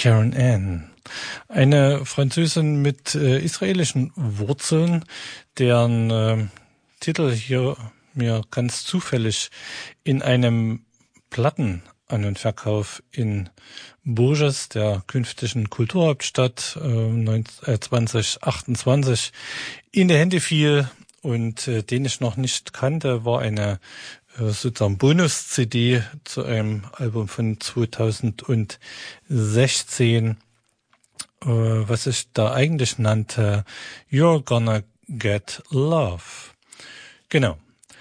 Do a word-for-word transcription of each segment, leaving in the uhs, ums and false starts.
Karen Ann. Eine Französin mit äh, israelischen Wurzeln, deren äh, Titel hier mir ganz zufällig in einem Plattenan- und Verkauf in Bourges, der künftigen Kulturhauptstadt äh, zwanzig achtundzwanzig, in die Hände fiel und äh, den ich noch nicht kannte, war eine äh, sozusagen Bonus-C D zu einem Album von zweitausendsechzehn, äh, was ich da eigentlich nannte You're Gonna Get Love. Genau.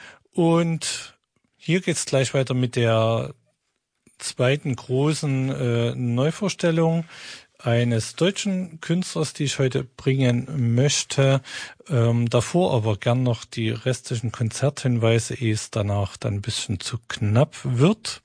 Und hier geht's gleich weiter mit der zweiten großen äh, Neuvorstellung eines deutschen Künstlers, die ich heute bringen möchte. Ähm, davor aber gern noch die restlichen Konzerthinweise, ehe es danach dann ein bisschen zu knapp wird.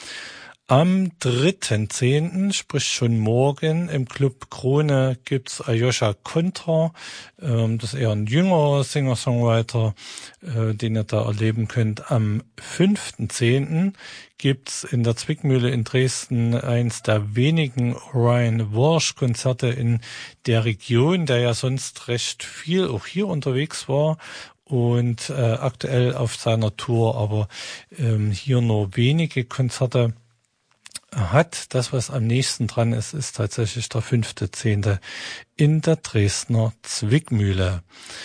Am dritten zehnten, sprich schon morgen, im Club Krone gibt's Aljoscha Kontra. Ähm, das ist eher ein jüngerer Singer-Songwriter, äh, den ihr da erleben könnt. Am fünften zehnten gibt's in der Zwickmühle in Dresden eins der wenigen Orion Walsh-Konzerte in der Region, der ja sonst recht viel auch hier unterwegs war und äh, aktuell auf seiner Tour, aber ähm, hier nur wenige Konzerte hat. Das, was am nächsten dran ist, ist tatsächlich der fünfte zehnte in der Dresdner Zwickmühle.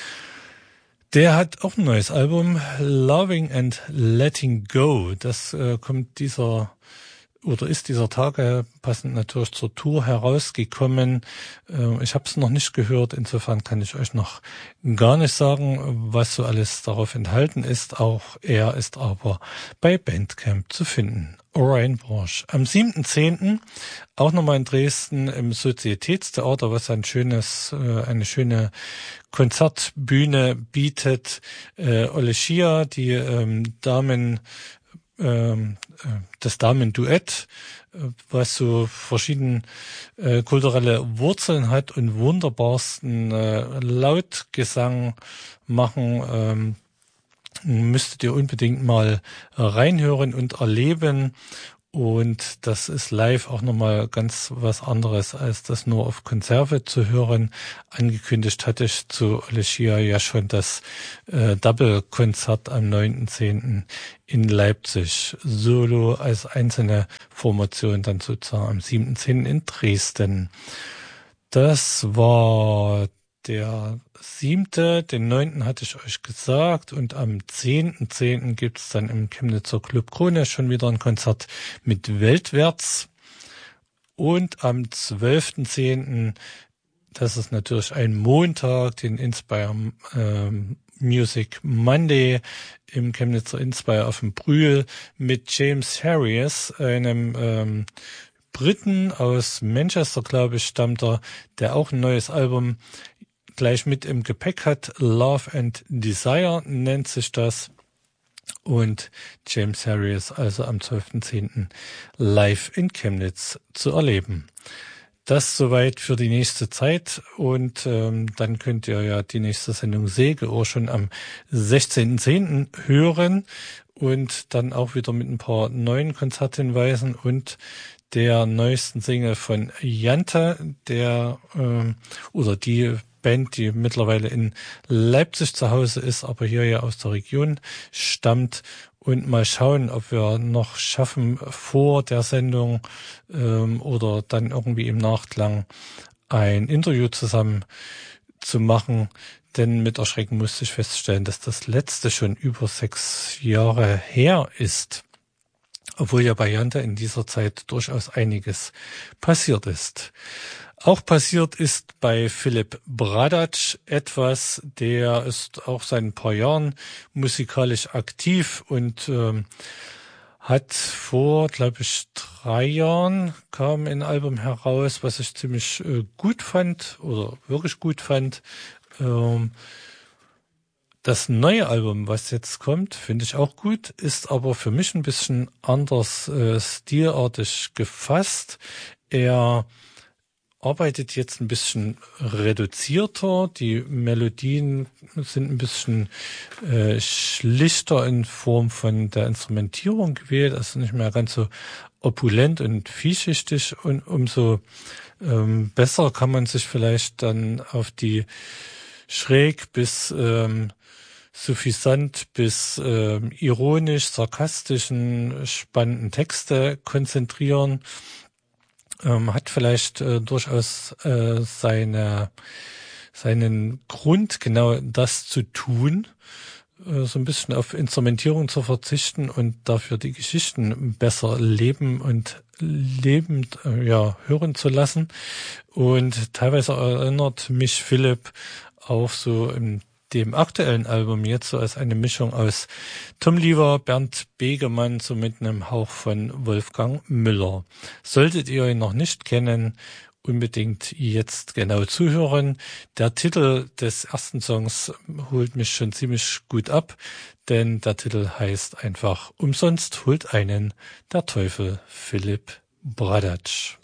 Der hat auch ein neues Album, Loving and Letting Go. Das äh, kommt dieser oder ist dieser Tage passend natürlich zur Tour herausgekommen. Äh, ich habe es noch nicht gehört, insofern kann ich euch noch gar nicht sagen, was so alles darauf enthalten ist. Auch er ist aber bei Bandcamp zu finden. Orion Walsh. Am siebten zehnten auch nochmal in Dresden im Sozietätstheater, was ein schönes, äh, eine schöne Konzertbühne bietet. Äh, Ole Schia, die ähm, Damen, ähm, äh, das Damenduett, äh, was so verschiedene äh, kulturelle Wurzeln hat und wunderbarsten äh, Lautgesang machen. Ähm, müsstet ihr unbedingt mal reinhören und erleben. Und das ist live auch nochmal ganz was anderes, als das nur auf Konserve zu hören. Angekündigt hatte ich zu Ole Schia ja schon das äh, Double-Konzert am neunten zehnten in Leipzig. Solo als einzelne Formation dann sozusagen am siebten zehnten in Dresden. Das war der siebte, den neunten hatte ich euch gesagt, und am zehnten zehnten gibt's dann im Chemnitzer Club Krone schon wieder ein Konzert mit Weltwärts. Und am zwölften zehnten, das ist natürlich ein Montag, den Inspire ähm, Music Monday im Chemnitzer Inspire auf dem Brühl mit James Harris, einem ähm, Briten aus Manchester, glaube ich, stammt er, der auch ein neues Album gleich mit im Gepäck hat. Love and Desire nennt sich das. Und James Harris also am zwölften zehnten live in Chemnitz zu erleben. Das soweit für die nächste Zeit. Und ähm, dann könnt ihr ja die nächste Sendung Segelohr schon am sechzehnten zehnten hören. Und dann auch wieder mit ein paar neuen Konzerthinweisen und der neuesten Single von Jante, der ähm, oder die Band, die mittlerweile in Leipzig zu Hause ist, aber hier ja aus der Region stammt. Und mal schauen, ob wir noch schaffen, vor der Sendung ähm, oder dann irgendwie im Nachklang ein Interview zusammen zu machen. Denn mit Erschrecken musste ich feststellen, dass das letzte schon über sechs Jahre her ist. Obwohl ja bei Jante in dieser Zeit durchaus einiges passiert ist. Auch passiert ist bei Philipp Bradac etwas, der ist auch seit ein paar Jahren musikalisch aktiv und ähm, hat vor, glaube ich, drei Jahren kam ein Album heraus, was ich ziemlich äh, gut fand oder wirklich gut fand. Ähm, Das neue Album, was jetzt kommt, finde ich auch gut, ist aber für mich ein bisschen anders äh, stilartig gefasst. Er arbeitet jetzt ein bisschen reduzierter, die Melodien sind ein bisschen äh, schlichter in Form von der Instrumentierung gewählt, also nicht mehr ganz so opulent und vielschichtig und umso ähm, besser kann man sich vielleicht dann auf die schräg bis ähm, suffisant bis ähm, ironisch, sarkastischen, spannenden Texte konzentrieren. Ähm, hat vielleicht äh, durchaus äh, seine seinen Grund, genau das zu tun, äh, so ein bisschen auf Instrumentierung zu verzichten und dafür die Geschichten besser leben und lebend äh, ja hören zu lassen. Und teilweise erinnert mich Philipp auch so in dem aktuellen Album jetzt so als eine Mischung aus Tom Lever, Bernd Begemann, so mit einem Hauch von Wolfgang Müller. Solltet ihr ihn noch nicht kennen, unbedingt jetzt genau zuhören. Der Titel des ersten Songs holt mich schon ziemlich gut ab, denn der Titel heißt einfach Umsonst holt einen der Teufel Philipp Bradatsch.